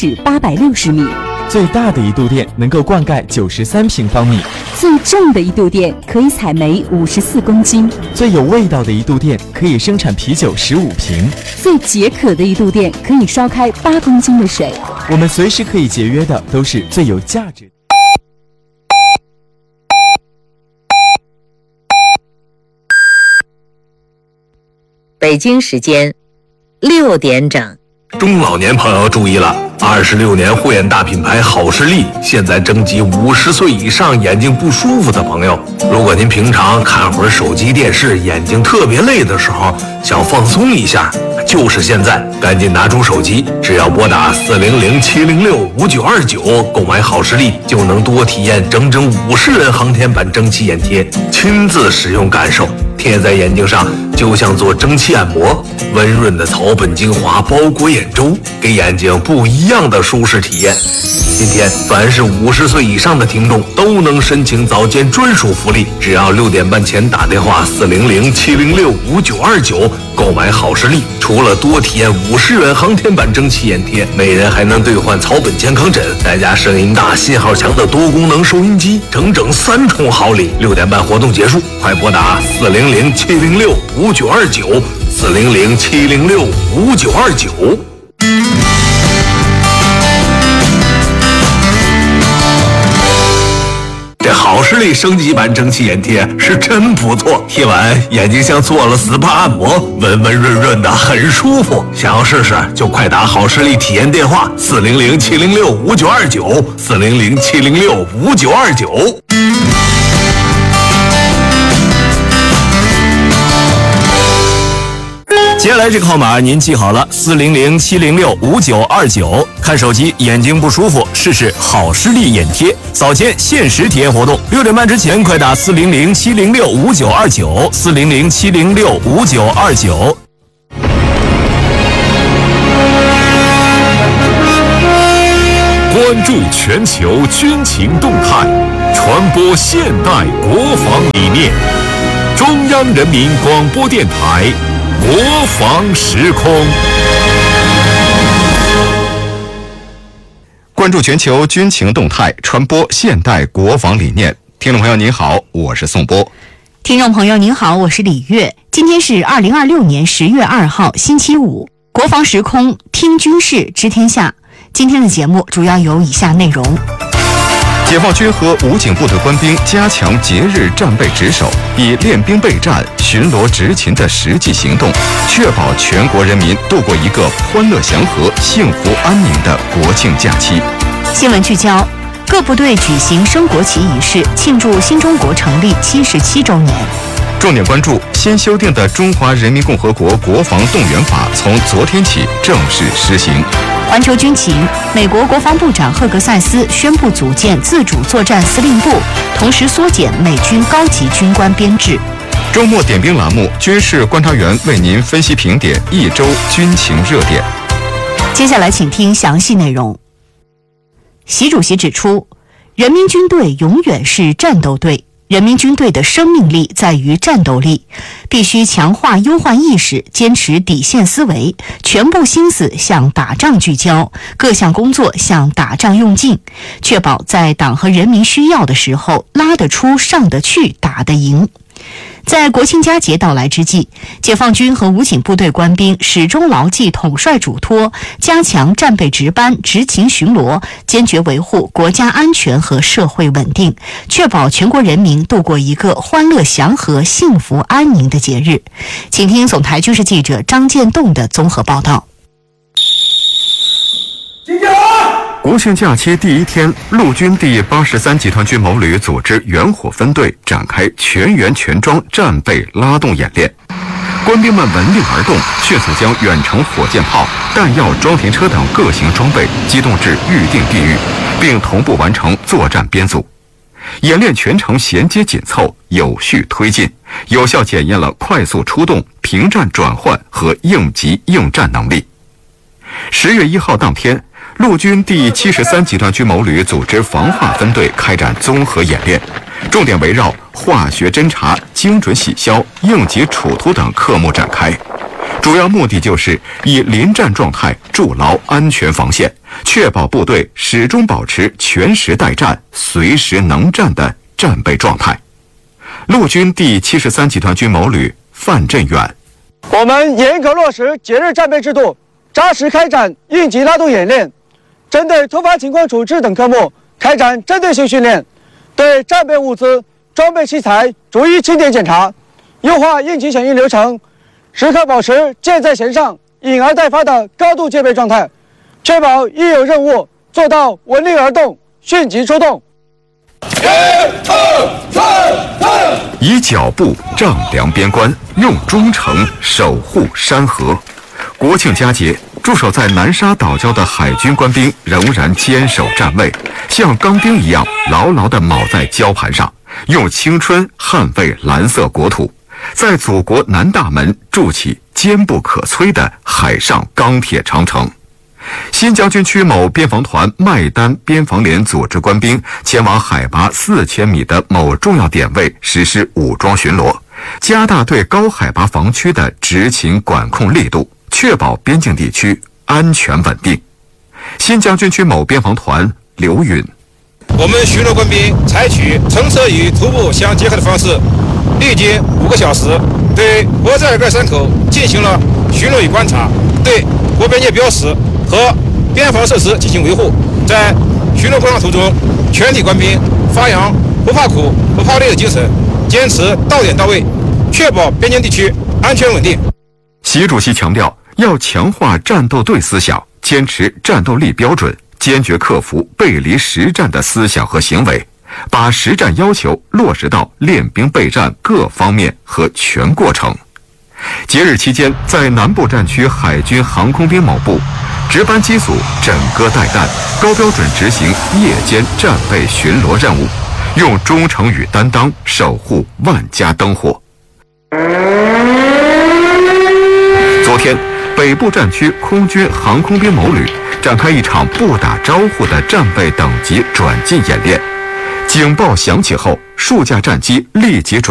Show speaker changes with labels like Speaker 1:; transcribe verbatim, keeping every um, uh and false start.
Speaker 1: 尺八百六十米。
Speaker 2: 最大的一度电能够灌溉九十三平方米，
Speaker 1: 最重的一度电可以采煤五十四公斤，
Speaker 2: 最有味道的一度电可以生产啤酒十五瓶，
Speaker 1: 最解渴的一度电可以烧开八公斤的水。
Speaker 2: 我们随时可以节约的都是最有价值的。
Speaker 3: 北京时间六点整。
Speaker 4: 中老年朋友注意了，二十六年护眼大品牌好视力现在征集五十岁以上眼睛不舒服的朋友。如果您平常看会儿手机电视，眼睛特别累的时候，想放松一下，就是现在，赶紧拿出手机，只要拨打四零零七零六五九二九购买好视力，就能多体验整整五十元航天版蒸汽眼贴，亲自使用感受。贴在眼睛上就像做蒸汽按摩，温润的草本精华包裹眼周，给眼睛不一样的舒适体验。今天凡是五十岁以上的听众都能申请早间专属福利，只要六点半前打电话四零零七零六五九二九购买好视力，除了多体验五十元航天版蒸汽眼贴，每人还能兑换草本健康枕，再加声音大、信号强的多功能收音机，整整三重好礼。六点半活动结束，快拨打四零零七零六五九二九四零零七零六五九二九。这好视力升级版蒸汽眼贴是真不错，贴完眼睛像做了 S P A 按摩，温温润润的，很舒服。想要试试就快打好视力体验电话四零零七零六五九二九四零零七零六五九二九。
Speaker 5: 接下来这个号码您记好了，四零零七零六五九二九。看手机眼睛不舒服，试试好视力眼贴，早间限时体验活动，六点半之前快打四零零七零六五九二九四零零七零六五九二九。
Speaker 6: 关注全球军情动态，传播现代国防理念。中央人民广播电台国防时空。
Speaker 7: 关注全球军情动态，传播现代国防理念。听众朋友您好，我是宋波。
Speaker 8: 听众朋友您好，我是李月。今天是二零二六年十月二号星期五，国防时空听军事知天下。今天的节目主要有以下内容：
Speaker 7: 解放军和武警部队官兵加强节日战备值守，以练兵备战、巡逻执勤的实际行动，确保全国人民度过一个欢乐祥和、幸福安宁的国庆假期。
Speaker 8: 新闻聚焦：各部队举行升国旗仪式，庆祝新中国成立七十七周年。
Speaker 7: 重点关注新修订的《中华人民共和国国防动员法》从昨天起正式施行。
Speaker 8: 环球军情：美国国防部长赫格塞斯宣布组建自主作战司令部，同时缩减美军高级军官编制。
Speaker 7: 周末点兵栏目，军事观察员为您分析评点一周军情热点。
Speaker 8: 接下来请听详细内容。习主席指出，人民军队永远是战斗队，人民军队的生命力在于战斗力，必须强化忧患意识，坚持底线思维，全部心思向打仗聚焦，各项工作向打仗用尽，确保在党和人民需要的时候拉得出、上得去、打得赢。在国庆佳节到来之际，解放军和武警部队官兵始终牢记统帅嘱托，加强战备值班、执勤巡逻，坚决维护国家安全和社会稳定，确保全国人民度过一个欢乐祥和、幸福安宁的节日。请听总台军事记者张建栋的综合报道。
Speaker 7: 国庆假期第一天，陆军第八十三集团军某旅组织远火分队展开全员全装战备拉动演练。官兵们闻令而动，迅速将远程火箭炮、弹药装填车等各型装备机动至预定地域，并同步完成作战编组。演练全程衔接紧凑，有序推进，有效检验了快速出动、平战转换和应急应战能力。十月一号当天，陆军第七十三集团军某旅组织防化分队开展综合演练，重点围绕化学侦察、精准洗消、应急处突等科目展开。 主要目的就是以临战状态筑牢安全防线，确保部队始终保持全时待战、随时能战的战备状态。陆军第七十三集团军某旅范振远：
Speaker 9: 我们严格落实节日战备制度，扎实开展应急拉动演练，针对突发情况处置等科目开展针对性训练，对战备物资、装备器材逐一清点检查，优化应急响应流程，时刻保持箭在弦上、引而待发的高度戒备状态，确保一有任务做到闻令而动、迅即出动。
Speaker 7: 一二三四，以脚步丈量边关，用忠诚守护山河。国庆佳节，驻守在南沙岛礁的海军官兵仍然坚守站位，像钢钉一样牢牢地铆在礁盘上，用青春捍卫蓝色国土，在祖国南大门筑起坚不可摧的海上钢铁长城。新疆军区某边防团麦丹边防连组织官兵前往海拔四千米的某重要点位实施武装巡逻，加大对高海拔防区的执勤管控力度，确保边境地区安全稳定。新疆军区某边防团刘允：
Speaker 10: 我们巡逻官兵采取乘车与徒步相结合的方式，历经五个小时，对博寨尔盖山口进行了巡逻与观察，对国边界标识和边防设施进行维护。在巡逻观察途中，全体官兵发扬不怕苦、不怕累的精神，坚持到点到位，确保边境地区安全稳定。
Speaker 7: 习主席强调，要强化战斗队思想，坚持战斗力标准，坚决克服背离实战的思想和行为，把实战要求落实到练兵备战各方面和全过程。节日期间，在南部战区海军航空兵某部，值班机组枕戈待旦，高标准执行夜间战备巡逻任务，用忠诚与担当守护万家灯火。昨天，北部战区空军航空兵某旅展开一场不打招呼的战备等级转进演练。警报响起后，数架战机立即转